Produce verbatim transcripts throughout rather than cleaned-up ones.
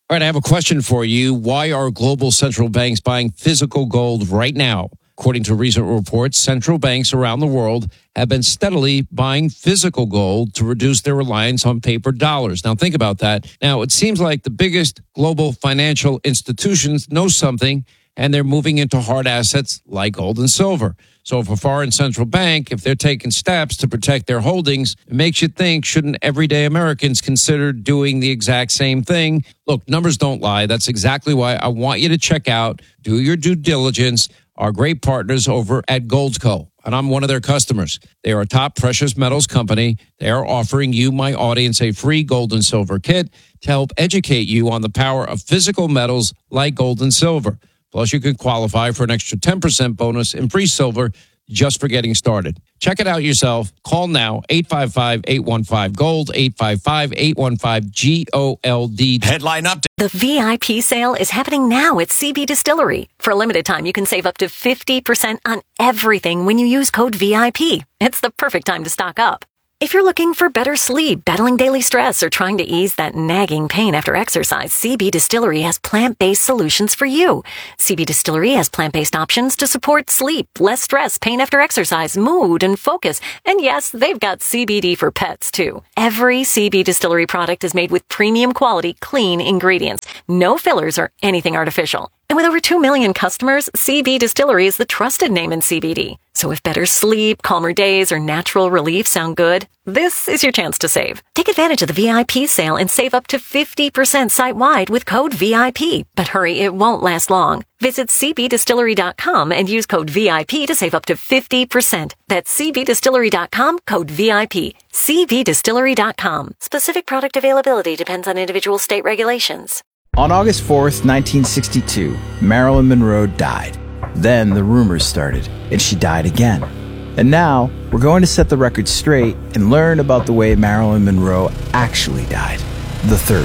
All right, I have a question for you. Why are global central banks buying physical gold right now? According to recent reports, central banks around the world have been steadily buying physical gold to reduce their reliance on paper dollars. Now, think about that. Now, it seems like the biggest global financial institutions know something, and they're moving into hard assets like gold and silver. So if a foreign central bank, if they're taking steps to protect their holdings, it makes you think, shouldn't everyday Americans consider doing the exact same thing? Look, numbers don't lie. That's exactly why I want you to check out, do your due diligence, our great partners over at Goldco. And I'm one of their customers. They are a top precious metals company. They are offering you, my audience, a free gold and silver kit to help educate you on the power of physical metals like gold and silver. Plus, you could qualify for an extra ten percent bonus in free silver just for getting started. Check it out yourself. Call now, eight five five, eight one five, GOLD, eight five five, eight one five, G O L D. Headline update. The V I P sale is happening now at C B Distillery. For a limited time, you can save up to fifty percent on everything when you use code V I P. It's the perfect time to stock up. If you're looking for better sleep, battling daily stress, or trying to ease that nagging pain after exercise, C B Distillery has plant-based solutions for you. C B Distillery has plant-based options to support sleep, less stress, pain after exercise, mood, and focus. And yes, they've got C B D for pets, too. Every C B Distillery product is made with premium quality, clean ingredients. No fillers or anything artificial. And with over two million customers, C B Distillery is the trusted name in C B D. So if better sleep, calmer days, or natural relief sound good, this is your chance to save. Take advantage of the V I P sale and save up to fifty percent site-wide with code V I P. But hurry, it won't last long. Visit C B distillery dot com and use code V I P to save up to fifty percent. That's C B distillery dot com, code V I P. C B distillery dot com. Specific product availability depends on individual state regulations. On August fourth, nineteen sixty-two, Marilyn Monroe died. Then the rumors started, and she died again. And now, we're going to set the record straight and learn about the way Marilyn Monroe actually died, the third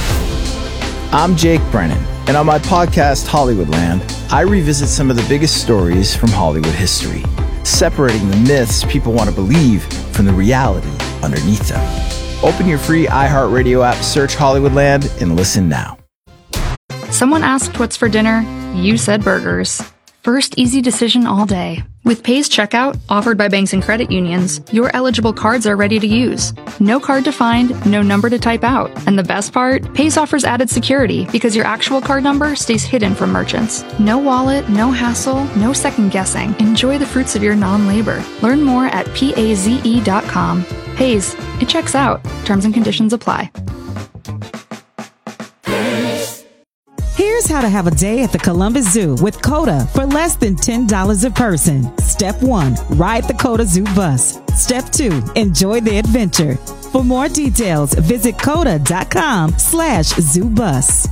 way. I'm Jake Brennan, and on my podcast, Hollywoodland, I revisit some of the biggest stories from Hollywood history, separating the myths people want to believe from the reality underneath them. Open your free iHeartRadio app, search Hollywoodland, and listen now. Someone asked what's for dinner, you said burgers. First easy decision all day. With Pay's checkout, offered by banks and credit unions, your eligible cards are ready to use. No card to find, no number to type out. And the best part? Pay's offers added security because your actual card number stays hidden from merchants. No wallet, no hassle, no second guessing. Enjoy the fruits of your non-labor. Learn more at paze dot com. Pay's, it checks out. Terms and conditions apply. Here's how to have a day at the Columbus Zoo with COTA for less than ten dollars a person. Step one, ride the COTA Zoo bus. Step two, enjoy the adventure. For more details, visit COTA dot com slash zoo bus.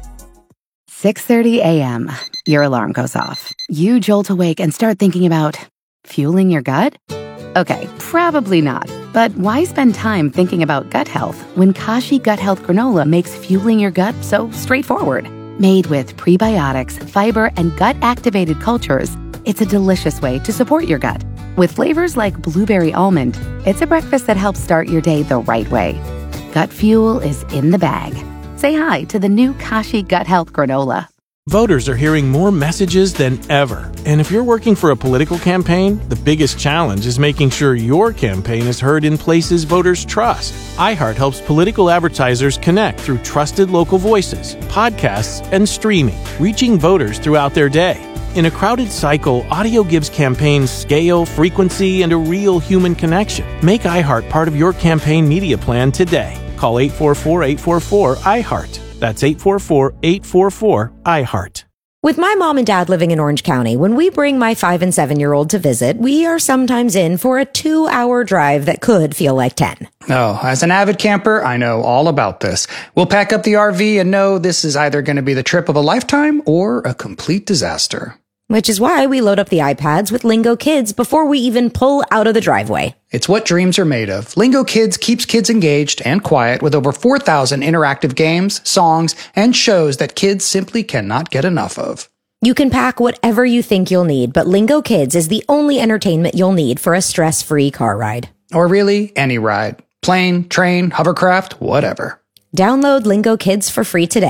six thirty a.m. Your alarm goes off. You jolt awake and start thinking about fueling your gut? Okay, probably not. But why spend time thinking about gut health when Kashi Gut Health Granola makes fueling your gut so straightforward? Made with prebiotics, fiber, and gut-activated cultures, it's a delicious way to support your gut. With flavors like blueberry almond, it's a breakfast that helps start your day the right way. Gut fuel is in the bag. Say hi to the new Kashi Gut Health Granola. Voters are hearing more messages than ever. And if you're working for a political campaign, the biggest challenge is making sure your campaign is heard in places voters trust. iHeart helps political advertisers connect through trusted local voices, podcasts, and streaming, reaching voters throughout their day. In a crowded cycle, audio gives campaigns scale, frequency, and a real human connection. Make iHeart part of your campaign media plan today. Call eight four four, eight four four, iHeart. That's eight four four, eight four four, iHeart. With my mom and dad living in Orange County, when we bring my five and seven-year-old to visit, we are sometimes in for a two-hour drive that could feel like ten. Oh, as an avid camper, I know all about this. We'll pack up the R V and know this is either going to be the trip of a lifetime or a complete disaster. Which is why we load up the iPads with Lingo Kids before we even pull out of the driveway. It's what dreams are made of. Lingo Kids keeps kids engaged and quiet with over four thousand interactive games, songs, and shows that kids simply cannot get enough of. You can pack whatever you think you'll need, but Lingo Kids is the only entertainment you'll need for a stress-free car ride. Or really, any ride. Plane, train, hovercraft, whatever. Download Lingo Kids for free today.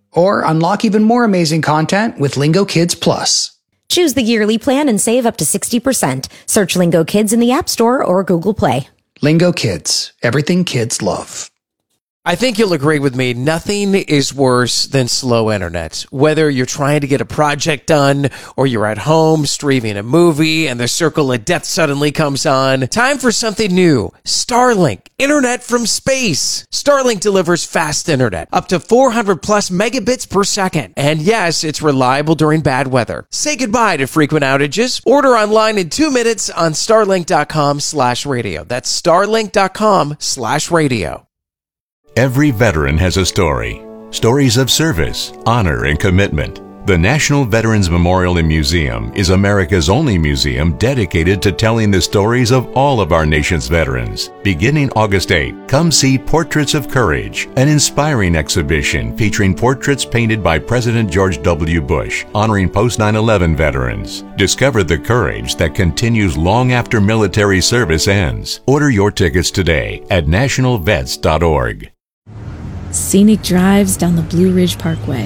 Or unlock even more amazing content with Lingo Kids Plus. Choose the yearly plan and save up to sixty percent. Search Lingo Kids in the App Store or Google Play. Lingo Kids. Everything kids love. I think you'll agree with me. Nothing is worse than slow internet. Whether you're trying to get a project done or you're at home streaming a movie and the circle of death suddenly comes on. Time for something new. Starlink. Internet from space. Starlink delivers fast internet. Up to four hundred plus megabits per second. And yes, it's reliable during bad weather. Say goodbye to frequent outages. Order online in two minutes on starlink.com slash radio. That's starlink.com slash radio. Every veteran has a story. Stories of service, honor, and commitment. The National Veterans Memorial and Museum is America's only museum dedicated to telling the stories of all of our nation's veterans. Beginning August eighth, come see Portraits of Courage, an inspiring exhibition featuring portraits painted by President George W. Bush, honoring post nine eleven veterans. Discover the courage that continues long after military service ends. Order your tickets today at national vets dot org. Scenic drives down the Blue Ridge Parkway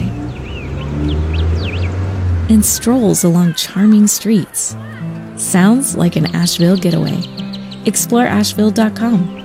and strolls along charming streets. Sounds like an Asheville getaway. explore asheville dot com.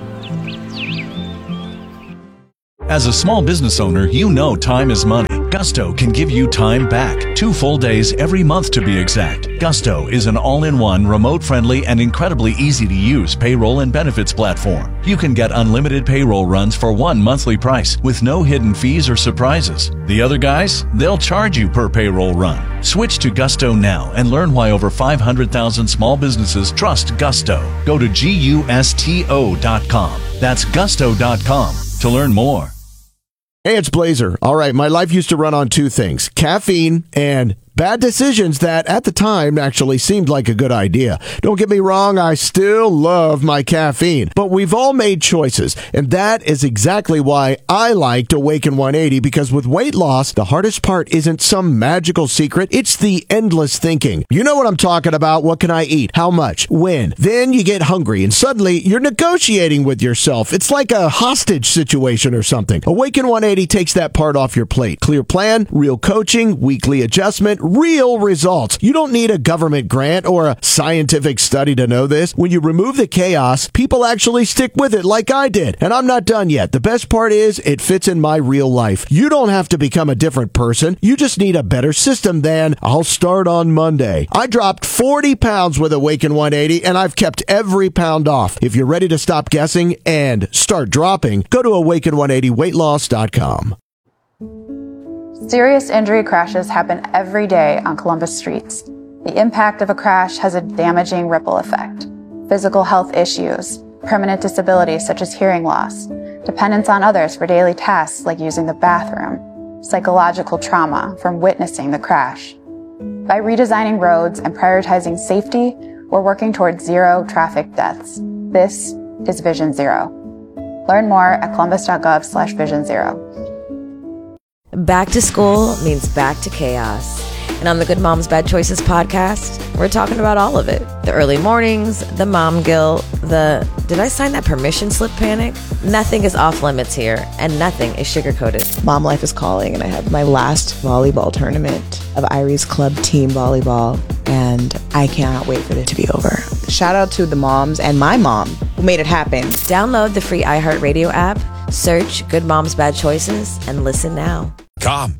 As a small business owner, you know time is money. Gusto can give you time back. Two full days every month to be exact. Gusto is an all-in-one, remote-friendly, and incredibly easy-to-use payroll and benefits platform. You can get unlimited payroll runs for one monthly price with no hidden fees or surprises. The other guys, they'll charge you per payroll run. Switch to Gusto now and learn why over five hundred thousand small businesses trust Gusto. Go to gusto dot com. That's gusto dot com to learn more. Hey, it's Blazer. All right, my life used to run on two things, caffeine and bad decisions that at the time actually seemed like a good idea. Don't get me wrong, I still love my caffeine, but we've all made choices, and that is exactly why I liked Awaken one eighty, because with weight loss, the hardest part isn't some magical secret, it's the endless thinking. You know what I'm talking about. What can I eat? How much? When? Then you get hungry, and suddenly you're negotiating with yourself. It's like a hostage situation or something. Awaken one eighty takes that part off your plate. Clear plan, real coaching, weekly adjustment, real results. You don't need a government grant or a scientific study to know this. When you remove the chaos, people actually stick with it like I did. And I'm not done yet. The best part is it fits in my real life. You don't have to become a different person. You just need a better system than I'll start on Monday. I dropped forty pounds with Awaken one eighty and I've kept every pound off. If you're ready to stop guessing and start dropping, go to awaken one eighty weight loss dot com. Serious injury crashes happen every day on Columbus streets. The impact of a crash has a damaging ripple effect. Physical health issues, permanent disabilities such as hearing loss, dependence on others for daily tasks like using the bathroom, psychological trauma from witnessing the crash. By redesigning roads and prioritizing safety, we're working towards zero traffic deaths. This is Vision Zero. Learn more at columbus.gov slash vision zero. Back to school means back to chaos. And on the Good Moms Bad Choices podcast, we're talking about all of it. The early mornings, the mom guilt, the did I sign that permission slip panic? Nothing is off limits here, and nothing is sugar-coated. Mom life is calling, and I have my last volleyball tournament of Irie's club team volleyball, and I cannot wait for it to be over. Shout out to the moms and my mom who made it happen. Download the free iHeartRadio app, search Good Moms Bad Choices, and listen now. Come.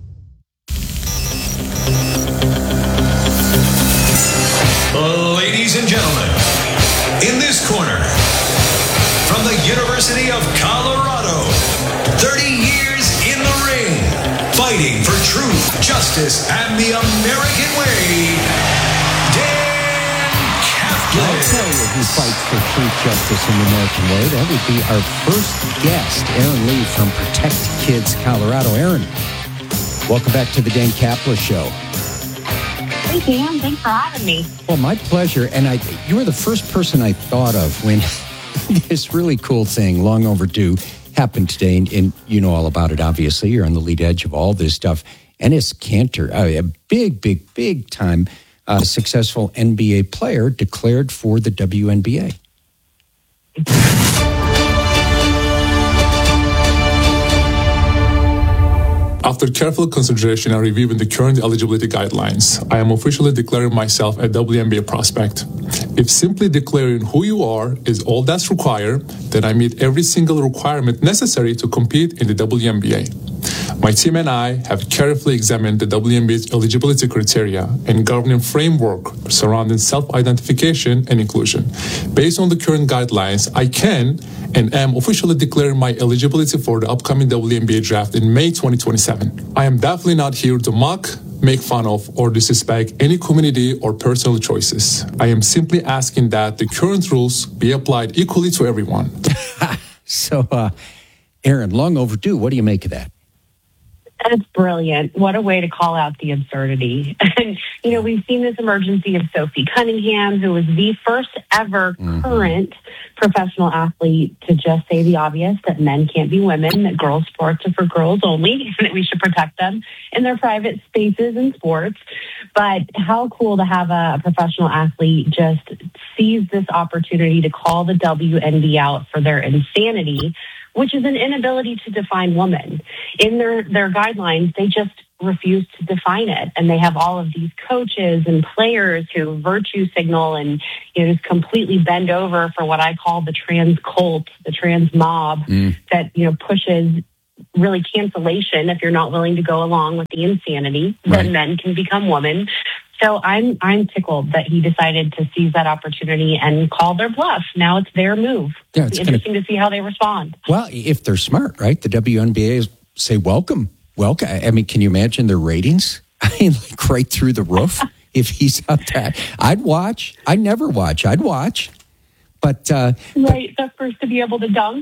Ladies and gentlemen, in this corner, from the University of Colorado, thirty years in the ring, fighting for truth, justice, and the American way, Dan Kaplan. I'll tell you who fights for truth, justice, and the American way. That would be our first guest, Aaron Lee from Protect Kids Colorado. Aaron, welcome back to the Dan Kaplan Show. Hey, Dan. Thanks for having me. Well, my pleasure. And I, you were the first person I thought of when this really cool thing, long overdue, happened today. And, and you know all about it, obviously. You're on the lead edge of all this stuff. Enes Kanter, a big, big, big time uh, successful N B A player, declared for the W N B A. After careful consideration and reviewing the current eligibility guidelines, I am officially declaring myself a W N B A prospect. If simply declaring who you are is all that's required, then I meet every single requirement necessary to compete in the W N B A. My team and I have carefully examined the W N B A's eligibility criteria and governing framework surrounding self-identification and inclusion. Based on the current guidelines, I can and am officially declaring my eligibility for the upcoming W N B A draft in May twenty twenty-seven. I am definitely not here to mock, make fun of, or disrespect any community or personal choices. I am simply asking that the current rules be applied equally to everyone. So, uh, Aaron, long overdue. What do you make of that? That's brilliant. What a way to call out the absurdity. And, you know, we've seen this emergency of Sophie Cunningham, who was the first ever mm-hmm. current professional athlete to just say the obvious, that men can't be women, that girls' sports are for girls only, and that we should protect them in their private spaces and sports. But how cool to have a professional athlete just seize this opportunity to call the W N B A out for their insanity, which is an inability to define woman. In their, their guidelines, they just refuse to define it. And they have all of these coaches and players who virtue signal and, you know, just completely bend over for what I call the trans cult, the trans mob mm. that, you know, pushes really cancellation if you're not willing to go along with the insanity, right. Then men can become women. So I'm I'm tickled that he decided to seize that opportunity and call their bluff. Now it's their move. Yeah, it's it's interesting gonna, to see how they respond. Well, if they're smart, right? The W N B A say welcome, welcome. I mean, can you imagine their ratings? I mean, like right through the roof. If he's out there, I'd watch. I'd never watch. I'd watch. But uh, right, the first to be able to dunk.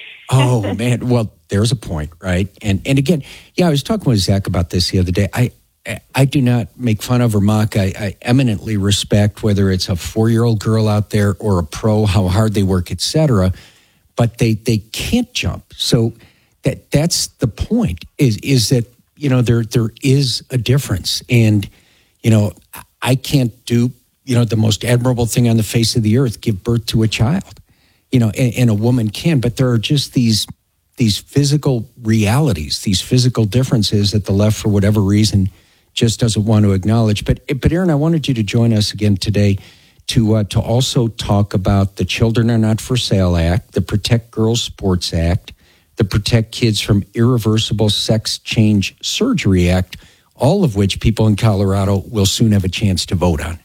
Oh man, well, there's a point, right? And and again, yeah, I was talking with Zach about this the other day. I. I do not make fun of or mock. I, I eminently respect whether it's a four-year-old girl out there or a pro, how hard they work, et cetera. But they, they can't jump. So that that's the point. Is is that you know there there is a difference, and you know I can't do you know the most admirable thing on the face of the earth, give birth to a child, you know, and, and a woman can. But there are just these these physical realities, these physical differences that the left, for whatever reason, just doesn't want to acknowledge. But but Aaron, I wanted you to join us again today to uh, to also talk about the Children Are Not for Sale Act, the Protect Girls Sports Act, the Protect Kids from Irreversible Sex Change Surgery Act, all of which people in Colorado will soon have a chance to vote on.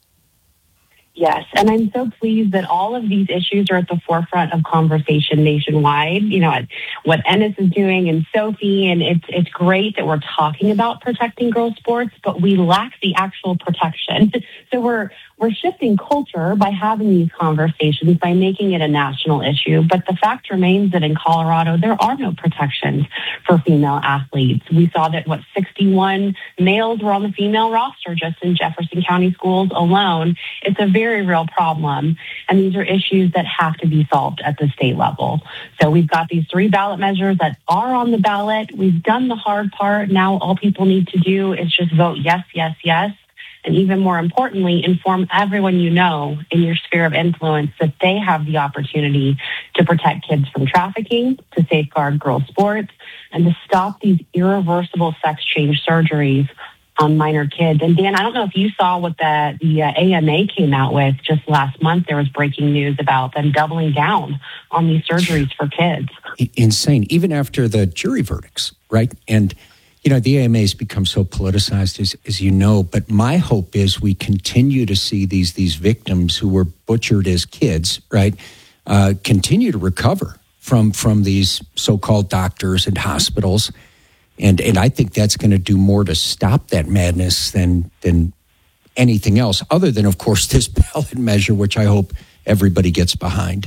Yes, and I'm so pleased that all of these issues are at the forefront of conversation nationwide. You know, what Ennis is doing and Sophie, and it's it's great that we're talking about protecting girls' sports, but we lack the actual protection. So we're we're shifting culture by having these conversations, by making it a national issue. But the fact remains that in Colorado, there are no protections for female athletes. We saw that, what, sixty-one males were on the female roster just in Jefferson County schools alone. It's a very real problem. And these are issues that have to be solved at the state level. So we've got these three ballot measures that are on the ballot. We've done the hard part. Now all people need to do is just vote yes, yes, yes. And even more importantly, inform everyone you know in your sphere of influence that they have the opportunity to protect kids from trafficking, to safeguard girls' sports, and to stop these irreversible sex change surgeries on minor kids. And Dan, I don't know if you saw what the, the uh, A M A came out with just last month. There was breaking news about them doubling down on these surgeries for kids. Insane, even after the jury verdicts, right? And you know, the A M A has become so politicized, as, as you know, but my hope is we continue to see these these victims who were butchered as kids, right, uh, continue to recover from from these so-called doctors and hospitals. And and I think that's going to do more to stop that madness than than anything else, other than, of course, this ballot measure, which I hope everybody gets behind.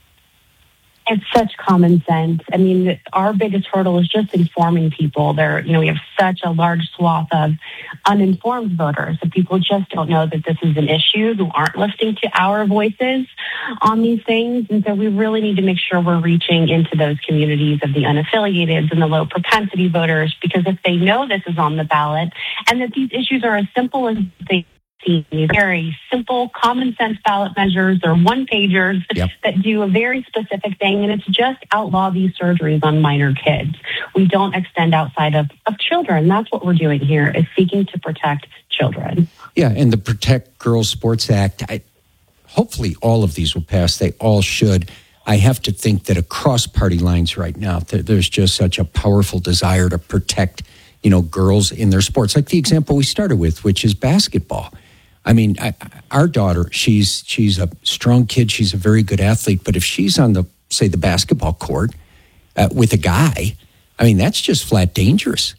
It's such common sense. I mean, our biggest hurdle is just informing people. There, you know, we have such a large swath of uninformed voters that people just don't know that this is an issue, who aren't listening to our voices on these things. And so we really need to make sure we're reaching into those communities of the unaffiliated and the low propensity voters, because if they know this is on the ballot and that these issues are as simple as they These very simple, common sense ballot measures. They're one pagers yep. that do a very specific thing, and it's just outlaw these surgeries on minor kids. We don't extend outside of, of children. That's what we're doing here, is seeking to protect children. Yeah, and the Protect Girls Sports Act, I, hopefully all of these will pass. They all should. I have to think that across party lines right now, there's just such a powerful desire to protect, you know, girls in their sports. Like the example we started with, which is basketball. I mean, I, our daughter, she's she's a strong kid. She's a very good athlete. But if she's on the, say, the basketball court uh, with a guy, I mean, that's just flat dangerous.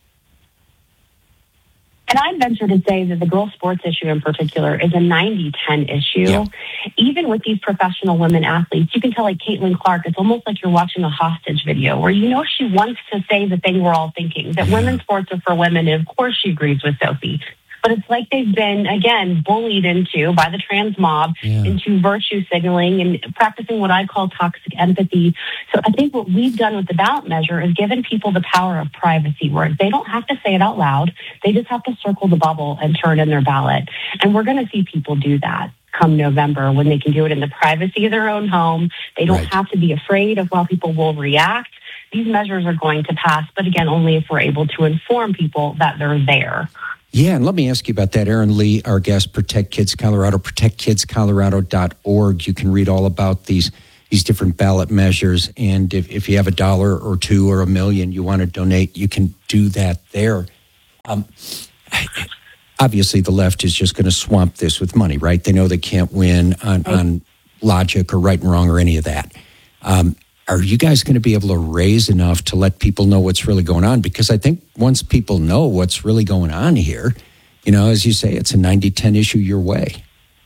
And I'd venture to say that the girls' sports issue in particular is a ninety ten issue. Yeah. Even with these professional women athletes, you can tell, like Caitlin Clark, it's almost like you're watching a hostage video where you know she wants to say the thing we're all thinking, that yeah. women's sports are for women. And of course she agrees with Sophie. But it's like they've been, again, bullied into by the trans mob yeah. into virtue signaling and practicing what I call toxic empathy. So I think what we've done with the ballot measure is given people the power of privacy, where they don't have to say it out loud. They just have to circle the bubble and turn in their ballot. And we're going to see people do that come November when they can do it in the privacy of their own home. They don't right. have to be afraid of how people will react. These measures are going to pass, but again, only if we're able to inform people that they're there. Yeah, and let me ask you about that. Erin Lee, our guest, Protect Kids Colorado, protect kids colorado dot org. You can read all about these these different ballot measures. And if, if you have a dollar or two or a million you want to donate, you can do that there. Um, obviously, the left is just going to swamp this with money, right? They know they can't win on, on logic or right and wrong or any of that. Um, Are you guys going to be able to raise enough to let people know what's really going on? Because I think once people know what's really going on here, you know, as you say, it's a ninety ten issue your way.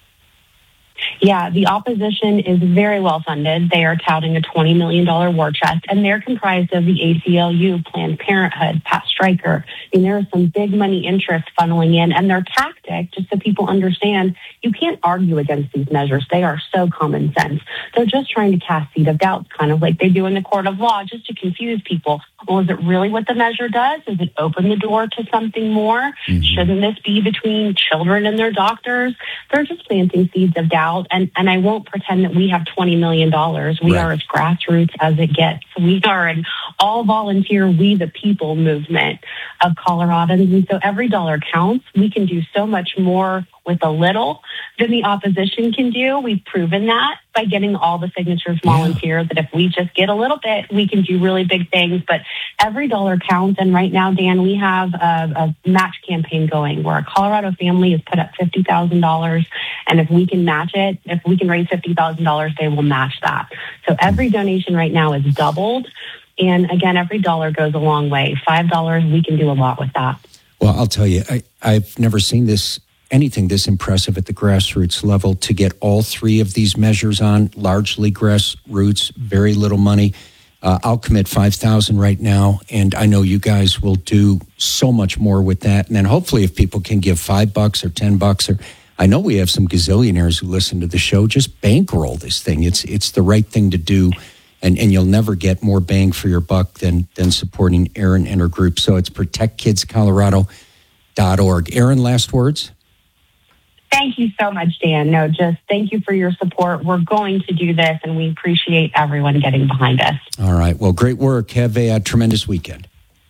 Yeah, the opposition is very well funded. They are touting a twenty million dollars war chest, and they're comprised of the A C L U, Planned Parenthood, Pat Stryker. I mean, there is some big money interest funneling in, and their tactic, just so people understand, you can't argue against these measures. They are so common sense. They're just trying to cast seed of doubt, kind of like they do in the court of law, just to confuse people. Well, is it really what the measure does? Does it open the door to something more? Mm-hmm. Shouldn't this be between children and their doctors? They're just planting seeds of doubt. And, and I won't pretend that we have twenty million dollars. We right. are as grassroots as it gets. We are an all-volunteer, we the people movement of Coloradans. And so every dollar counts. We can do so much more with a little than the opposition can do. We've proven that by getting all the signatures volunteer, yeah. that if we just get a little bit, we can do really big things. But every dollar counts. And right now, Dan, we have a, a match campaign going where a Colorado family has put up fifty thousand dollars. And if we can match it, if we can raise fifty thousand dollars, they will match that. So every donation right now is doubled. And again, every dollar goes a long way. five dollars, we can do a lot with that. Well, I'll tell you, I, I've never seen this anything this impressive at the grassroots level to get all three of these measures on, largely grassroots, very little money. Uh, I'll commit five thousand dollars right now, and I know you guys will do so much more with that. And then hopefully if people can give five bucks or ten bucks, or I know we have some gazillionaires who listen to the show, just bankroll this thing. It's it's the right thing to do, and, and you'll never get more bang for your buck than, than supporting Erin and her group. So it's protect kids colorado dot org. Erin, last words? Thank you so much, Dan. No, just thank you for your support. We're going to do this, and we appreciate everyone getting behind us. All right. Well, great work. Have a, a tremendous weekend.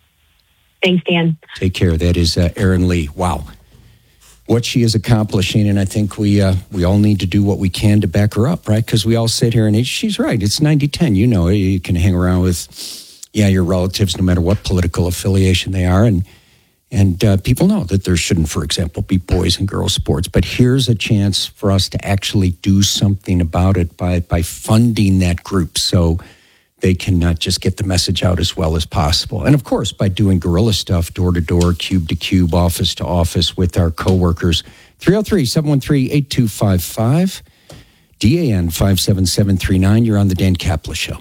Thanks, Dan. Take care. That is uh, Erin Lee. Wow. What she is accomplishing, and I think we uh, we all need to do what we can to back her up, right? Because we all sit here and she's right. It's ninety ten. You know, you can hang around with, yeah, your relatives, no matter what political affiliation they are, and And uh, people know that there shouldn't, for example, be boys and girls sports. But here's a chance for us to actually do something about it by by funding that group so they can uh, just get the message out as well as possible. And, of course, by doing guerrilla stuff, door-to-door, cube-to-cube, office-to-office with our coworkers. three oh three, seven one three, eight two five five, D A N five seven seven three nine. You're on the Dan Kaplan Show.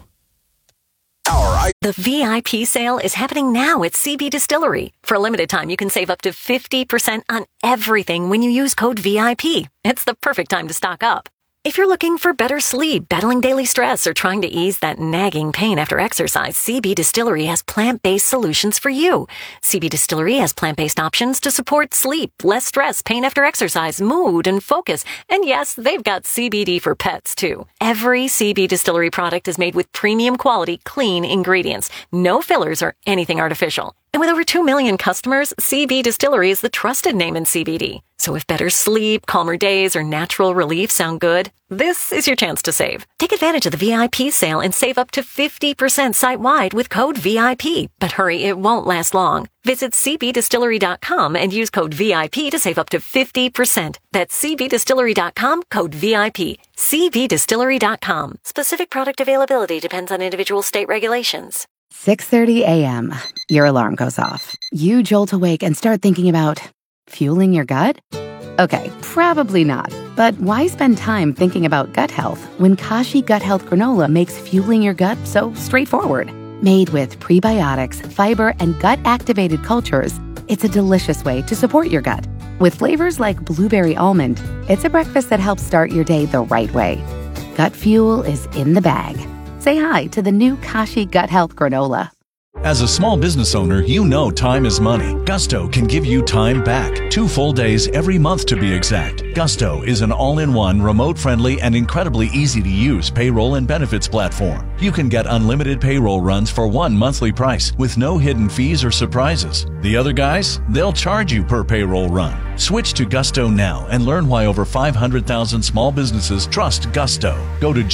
The V I P sale is happening now at C B Distillery. For a limited time, you can save up to fifty percent on everything when you use code V I P. It's the perfect time to stock up. If you're looking for better sleep, battling daily stress, or trying to ease that nagging pain after exercise, C B Distillery has plant-based solutions for you. C B Distillery has plant-based options to support sleep, less stress, pain after exercise, mood, and focus. And yes, they've got C B D for pets, too. Every C B Distillery product is made with premium quality, clean ingredients. No fillers or anything artificial. And with over two million customers, C B Distillery is the trusted name in C B D. So if better sleep, calmer days, or natural relief sound good, this is your chance to save. Take advantage of the V I P sale and save up to fifty percent site-wide with code V I P. But hurry, it won't last long. Visit c b distillery dot com and use code V I P to save up to fifty percent. That's c b distillery dot com, code V I P. c b distillery dot com. Specific product availability depends on individual state regulations. six thirty a.m. Your alarm goes off. You jolt awake and start thinking about fueling your gut? Okay, probably not. But why spend time thinking about gut health when Kashi Gut Health Granola makes fueling your gut so straightforward? Made with prebiotics, fiber, and gut-activated cultures, it's a delicious way to support your gut. With flavors like blueberry almond, it's a breakfast that helps start your day the right way. Gut fuel is in the bag. Say hi to the new Kashi Gut Health Granola. As a small business owner, you know time is money. Gusto can give you time back. Two full days every month to be exact. Gusto is an all-in-one, remote-friendly, and incredibly easy-to-use payroll and benefits platform. You can get unlimited payroll runs for one monthly price with no hidden fees or surprises. The other guys, they'll charge you per payroll run. Switch to Gusto now and learn why over five hundred thousand small businesses trust Gusto. Go to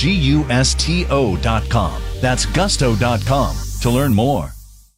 gusto dot com. That's gusto dot com to learn more.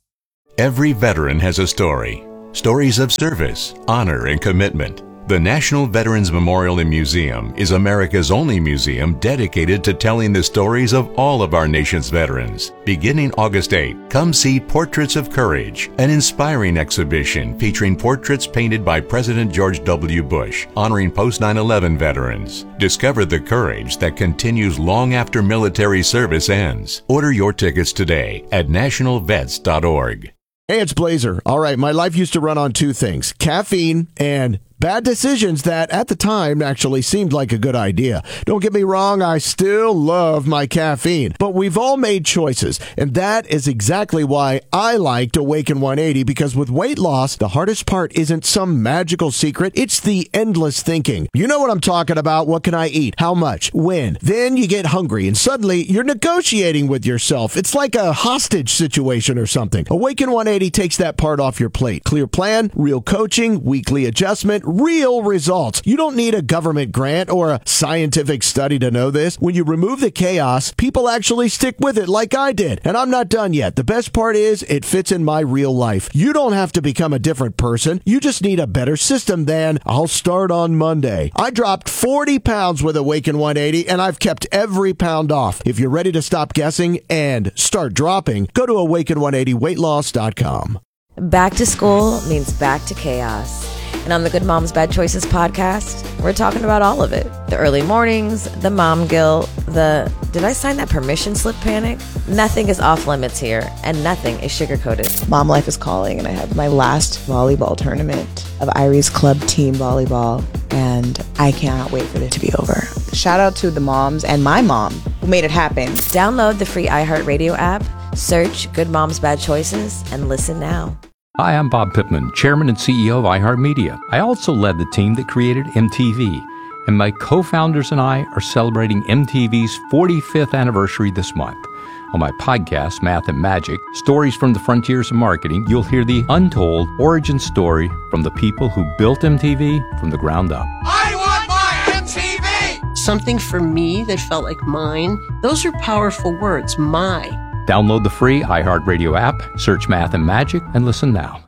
Every veteran has a story. Stories of service, honor, and commitment. The National Veterans Memorial and Museum is America's only museum dedicated to telling the stories of all of our nation's veterans. Beginning August eighth, come see Portraits of Courage, an inspiring exhibition featuring portraits painted by President George W. Bush, honoring post nine eleven veterans. Discover the courage that continues long after military service ends. Order your tickets today at national vets dot org. Hey, it's Blazer. All right, my life used to run on two things, caffeine and bad decisions that at the time actually seemed like a good idea. Don't get me wrong, I still love my caffeine, but we've all made choices, and that is exactly why I liked Awaken one eighty, because with weight loss, the hardest part isn't some magical secret, it's the endless thinking. You know what I'm talking about. What can I eat? How much? When? Then you get hungry, and suddenly you're negotiating with yourself. It's like a hostage situation or something. Awaken one eighty takes that part off your plate. Clear plan, real coaching, weekly adjustment, real results. You don't need a government grant or a scientific study to know this. When you remove the chaos, people actually stick with it like I did. And I'm not done yet. The best part is it fits in my real life. You don't have to become a different person. You just need a better system than I'll start on Monday. I dropped forty pounds with Awaken one eighty and I've kept every pound off. If you're ready to stop guessing and start dropping, go to awaken one eighty weight loss dot com. Back to school means back to chaos. And on the Good Moms Bad Choices podcast, we're talking about all of it. The early mornings, the mom guilt, the did I sign that permission slip panic? Nothing is off limits here, and nothing is sugar-coated. Mom life is calling, and I have my last volleyball tournament of Iris Club Team Volleyball, and I cannot wait for it to be over. Shout out to the moms and my mom who made it happen. Download the free iHeartRadio app, search Good Moms Bad Choices, and listen now. Hi, I'm Bob Pittman, Chairman and C E O of iHeartMedia. I also led the team that created M T V, and my co-founders and I are celebrating M T V's forty-fifth anniversary this month. On my podcast, Math and Magic, Stories from the Frontiers of Marketing, you'll hear the untold origin story from the people who built M T V from the ground up. I want my M T V! Something for me that felt like mine. Those are powerful words, my. Download the free iHeartRadio app, search Math and Magic, and listen now.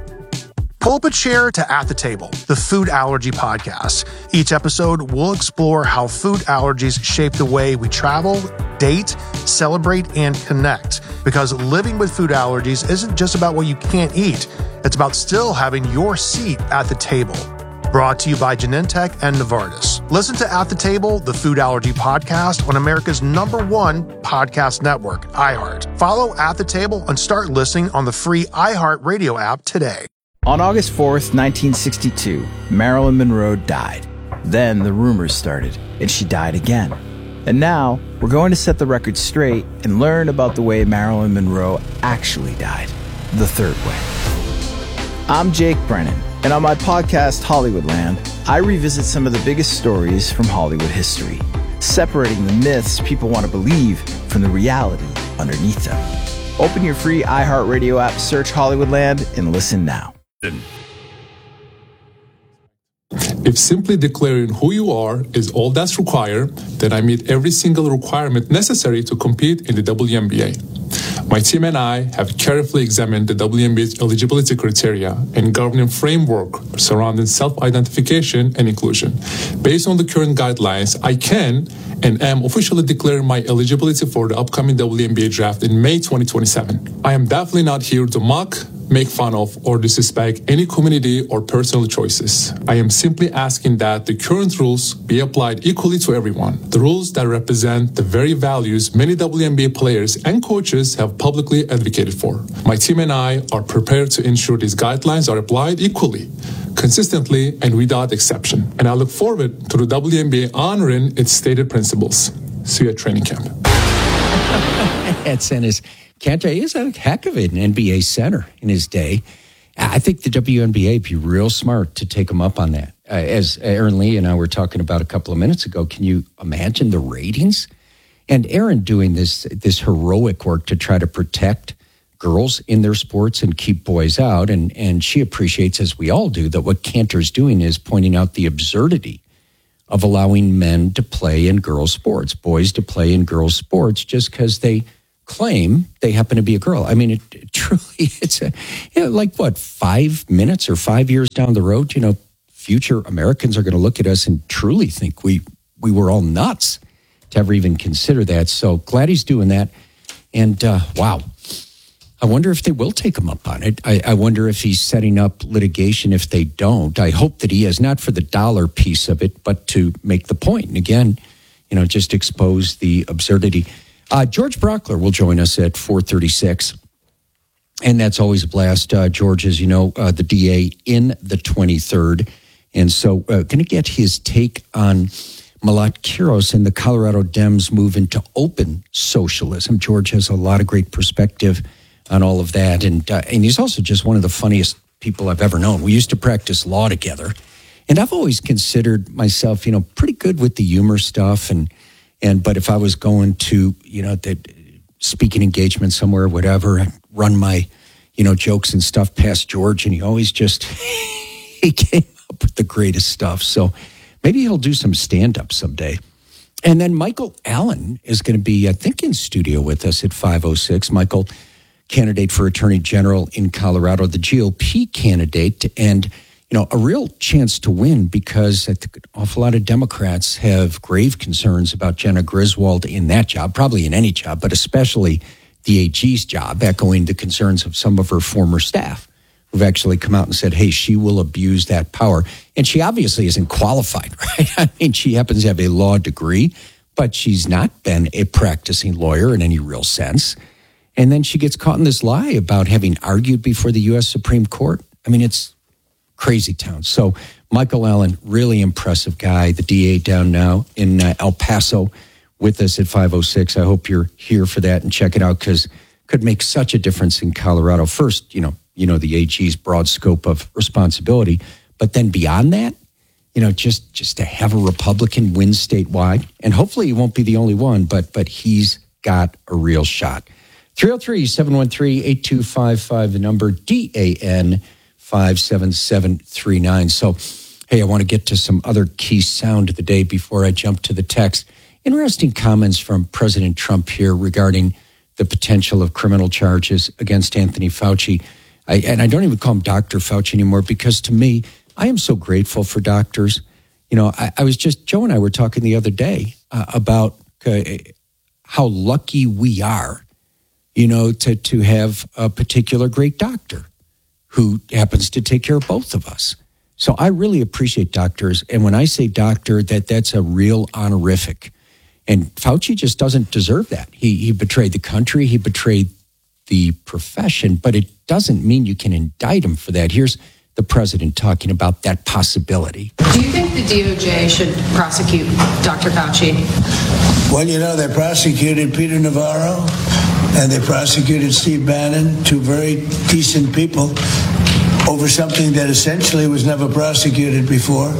Pull up a chair to At the Table, the food allergy podcast. Each episode, we'll explore how food allergies shape the way we travel, date, celebrate, and connect. Because living with food allergies isn't just about what you can't eat. It's about still having your seat at the table. Brought to you by Genentech and Novartis. Listen to At the Table, the food allergy podcast on America's number one podcast network, iHeart. Follow At the Table and start listening on the free iHeartRadio app today. On August fourth, nineteen sixty-two, Marilyn Monroe died. Then the rumors started, and she died again. And now, we're going to set the record straight and learn about the way Marilyn Monroe actually died. The third way. I'm Jake Brennan, and on my podcast, Hollywoodland, I revisit some of the biggest stories from Hollywood history, separating the myths people want to believe from the reality underneath them. Open your free iHeartRadio app, search Hollywoodland, and listen now. If simply declaring who you are is all that's required, then I meet every single requirement necessary to compete in the W N B A. My team and I have carefully examined the W N B A's eligibility criteria and governing framework surrounding self-identification and inclusion. Based on the current guidelines, I can and am officially declaring my eligibility for the upcoming W N B A draft in May twenty twenty-seven. I am definitely not here to mock, make fun of, or disrespect any community or personal choices. I am simply asking that the current rules be applied equally to everyone. The rules that represent the very values many W N B A players and coaches have publicly advocated for. My team and I are prepared to ensure these guidelines are applied equally, consistently, and without exception. And I look forward to the W N B A honoring its stated principles. See you at training camp. That's Ennis Cantor. He is a heck of an N B A center in his day. I think the W N B A would be real smart to take him up on that. Uh, as Aaron Lee and I were talking about a couple of minutes ago, can you imagine the ratings? And Aaron doing this this heroic work to try to protect girls in their sports and keep boys out. And, and she appreciates, as we all do, that what Cantor's doing is pointing out the absurdity of allowing men to play in girls' sports, boys to play in girls' sports, just because they claim they happen to be a girl. I mean, it, it truly, it's a, you know, like what, five minutes or five years down the road, you know, future Americans are going to look at us and truly think we we were all nuts to ever even consider that. So glad he's doing that. And uh, wow, I wonder if they will take him up on it. I, I wonder if he's setting up litigation if they don't. I hope that he is, not for the dollar piece of it, but to make the point. And again, you know, just expose the absurdity. Uh, George Brockler will join us at four thirty-six. And that's always a blast. Uh, George, as you know, uh, the D A in the twenty-third. And so uh, going to get his take on Malat Quiros and the Colorado Dems move into open socialism. George has a lot of great perspective on all of that. And uh, and he's also just one of the funniest people I've ever known. We used to practice law together. And I've always considered myself, you know, pretty good with the humor stuff. And, and but if I was going to, you know, the speaking engagement somewhere, whatever, I'd run my, you know, jokes and stuff past George. And he always just, he came up with the greatest stuff. So maybe he'll do some stand-up someday. And then Michael Allen is going to be, I think, in studio with us at five oh six. Michael, candidate for Attorney General in Colorado, the G O P candidate, and, you know, a real chance to win because I think an awful lot of Democrats have grave concerns about Jenna Griswold in that job, probably in any job, but especially the A G's job, echoing the concerns of some of her former staff who've actually come out and said, hey, she will abuse that power. And she obviously isn't qualified, right? I mean, she happens to have a law degree, but she's not been a practicing lawyer in any real sense. And then she gets caught in this lie about having argued before the U S Supreme Court. I mean, it's crazy town. So Michael Allen, really impressive guy, the D A down now in uh, El Paso with us at five oh six. I hope you're here for that and check it out because it could make such a difference in Colorado. First, you know, you know, the A G's broad scope of responsibility. But then beyond that, you know, just, just to have a Republican win statewide, and hopefully he won't be the only one, but but he's got a real shot. three oh three, seven one three, eight two five five, the number, D A N five seven seven three nine. So, hey, I want to get to some other key sound of the day before I jump to the text. Interesting comments from President Trump here regarding the potential of criminal charges against Anthony Fauci. I, and I don't even call him Doctor Fauci anymore because to me, I am so grateful for doctors. You know, I, I was just, Joe and I were talking the other day uh, about uh, how lucky we are, you know, to, to have a particular great doctor who happens to take care of both of us. So I really appreciate doctors. And when I say doctor, that that's a real honorific. And Fauci just doesn't deserve that. He, he betrayed the country. He betrayed the profession, but it doesn't mean you can indict him for that. Here's the president talking about that possibility. Do you think the D O J should prosecute Doctor Fauci? Well, you know, they prosecuted Peter Navarro and they prosecuted Steve Bannon, two very decent people, over something that essentially was never prosecuted before.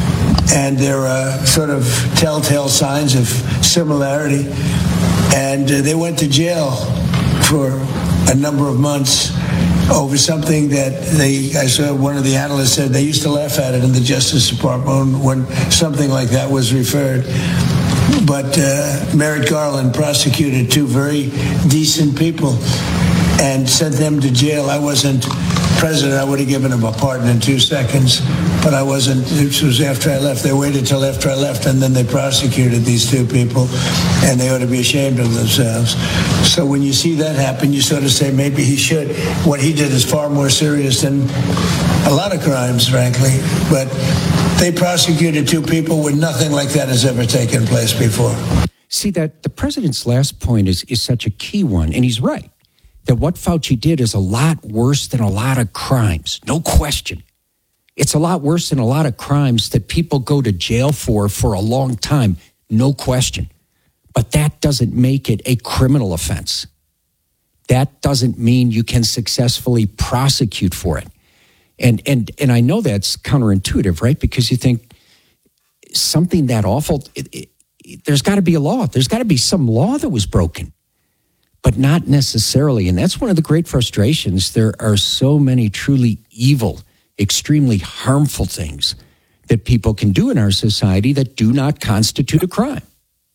And there are sort of telltale signs of similarity. And uh, they went to jail for a number of months over something that they, I saw one of the analysts said they used to laugh at it in the Justice Department when something like that was referred. But uh, Merrick Garland prosecuted two very decent people and sent them to jail. I wasn't president. I would have given him a pardon in two seconds, but I wasn't. This was after I left. They waited till after I left, and then they prosecuted these two people, and they ought to be ashamed of themselves. So when you see that happen, you sort of say maybe he should. What he did is far more serious than a lot of crimes, frankly, but they prosecuted two people when nothing like that has ever taken place before. See, that the president's last point is, is such a key one, and he's right, that what Fauci did is a lot worse than a lot of crimes, no question. It's a lot worse than a lot of crimes that people go to jail for for a long time, no question. But that doesn't make it a criminal offense. That doesn't mean you can successfully prosecute for it. And and and I know that's counterintuitive, right? Because you think something that awful, it, it, it, there's got to be a law. There's got to be some law that was broken, but not necessarily. And that's one of the great frustrations. There are so many truly evil, extremely harmful things that people can do in our society that do not constitute a crime.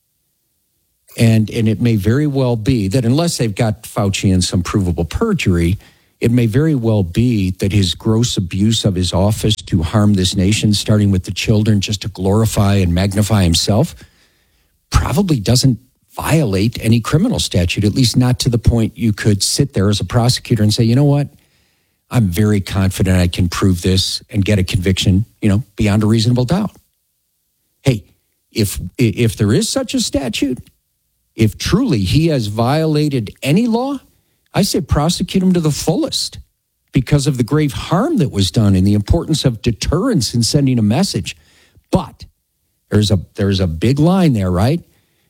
And and it may very well be that unless they've got Fauci in some provable perjury, it may very well be that his gross abuse of his office to harm this nation, starting with the children, just to glorify and magnify himself, probably doesn't violate any criminal statute, at least not to the point you could sit there as a prosecutor and say, you know what, I'm very confident I can prove this and get a conviction, you know, beyond a reasonable doubt. Hey, if if there is such a statute, if truly he has violated any law, I say prosecute him to the fullest because of the grave harm that was done and the importance of deterrence in sending a message. But there's a there's a big line there, right?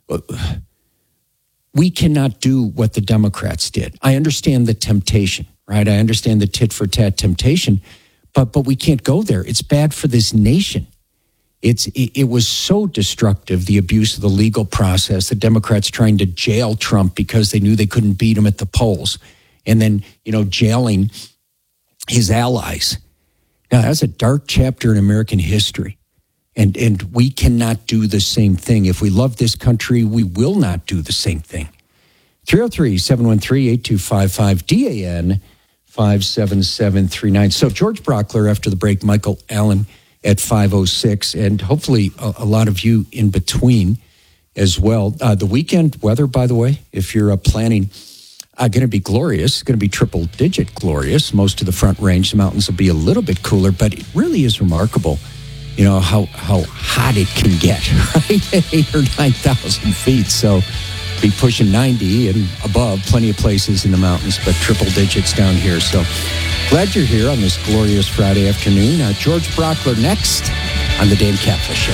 We cannot do what the Democrats did. I understand the temptation, right? I understand the tit for tat temptation, but but we can't go there. It's bad for this nation. It's it, it was so destructive, the abuse of the legal process, the Democrats trying to jail Trump because they knew they couldn't beat him at the polls, and then, you know, jailing his allies. Now, that's a dark chapter in American history, and and we cannot do the same thing. If we love this country, we will not do the same thing. three oh three, seven one three, eight two five five, D A N five seven seven three nine. So George Brockler after the break, Michael Allen at five oh six, and hopefully a, a lot of you in between as well. Uh, the weekend weather, by the way, if you're uh, planning, uh, going to be glorious. It's going to be triple digit glorious. Most of the Front Range, the mountains will be a little bit cooler, but it really is remarkable, you know, how, how hot it can get, right? At eight or nine thousand feet. So be pushing ninety and above, plenty of places in the mountains, but triple digits down here. So glad you're here on this glorious Friday afternoon. Uh, George Brockler next on the Dan Kaplan Show.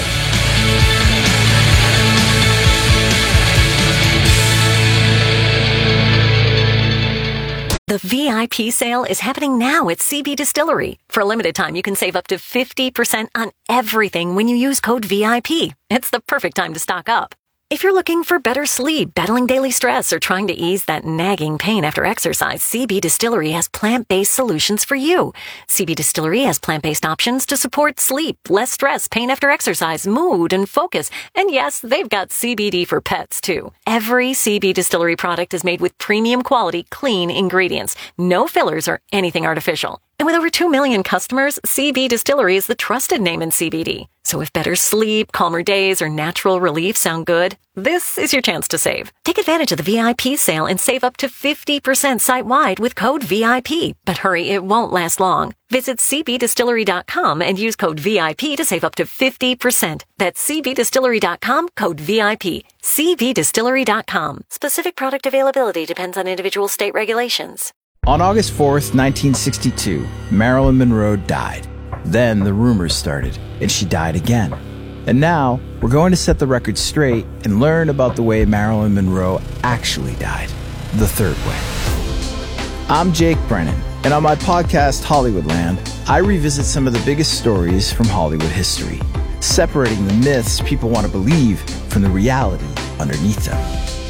The V I P sale is happening now at C B Distillery. For a limited time, you can save up to fifty percent on everything when you use code V I P. It's the perfect time to stock up. If you're looking for better sleep, battling daily stress, or trying to ease that nagging pain after exercise, C B Distillery has plant-based solutions for you. C B Distillery has plant-based options to support sleep, less stress, pain after exercise, mood, and focus. And yes, they've got C B D for pets, too. Every C B Distillery product is made with premium quality, clean ingredients. No fillers or anything artificial. And with over two million customers, C B Distillery is the trusted name in C B D. So if better sleep, calmer days, or natural relief sound good, this is your chance to save. Take advantage of the V I P sale and save up to fifty percent site-wide with code V I P. But hurry, it won't last long. Visit C B distillery dot com and use code V I P to save up to fifty percent. That's C B distillery dot com, code V I P. C B distillery dot com. Specific product availability depends on individual state regulations. On August fourth, nineteen sixty-two, Marilyn Monroe died. Then the rumors started, and she died again. And now, we're going to set the record straight and learn about the way Marilyn Monroe actually died, the third way. I'm Jake Brennan, and on my podcast, Hollywoodland, I revisit some of the biggest stories from Hollywood history, separating the myths people want to believe from the reality underneath them.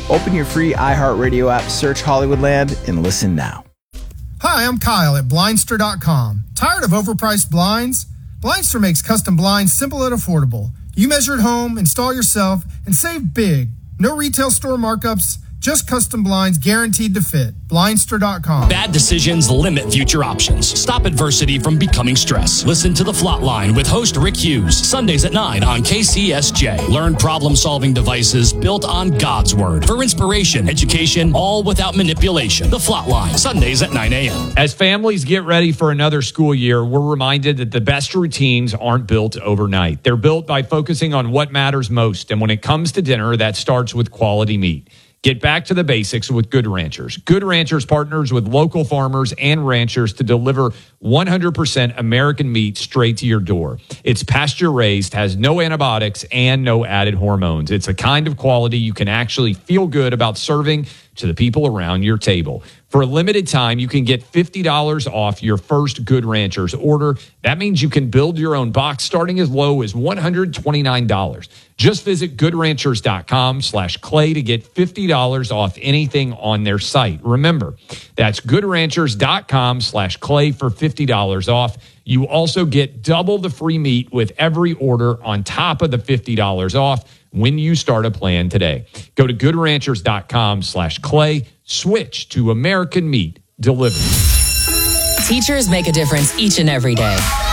Open your free iHeartRadio app, search Hollywoodland, and listen now. Hi, I'm Kyle at Blindster dot com. Tired of overpriced blinds? Blindster makes custom blinds simple and affordable. You measure at home, install yourself, and save big. No retail store markups, just custom blinds guaranteed to fit. Blindster dot com. Bad decisions limit future options. Stop adversity from becoming stress. Listen to The Flatline with host Rick Hughes. Sundays at nine on K C S J. Learn problem-solving devices built on God's Word. For inspiration, education, all without manipulation. The Flatline. Sundays at nine a.m. As families get ready for another school year, we're reminded that the best routines aren't built overnight. They're built by focusing on what matters most. And when it comes to dinner, that starts with quality meat. Get back to the basics with Good Ranchers. Good Ranchers partners with local farmers and ranchers to deliver one hundred percent American meat straight to your door. It's pasture raised, has no antibiotics, and no added hormones. It's a kind of quality you can actually feel good about serving to the people around your table. For a limited time, you can get fifty dollars off your first Good Ranchers order. That means you can build your own box starting as low as one hundred twenty-nine dollars. Just visit goodranchers.com slash clay to get fifty dollars off anything on their site. Remember, that's goodranchers.com slash clay for fifty dollars off. You also get double the free meat with every order on top of the fifty dollars off when you start a plan today. Go to goodranchers.com slash clay. Switch to American meat delivered. Teachers make a difference each and every day.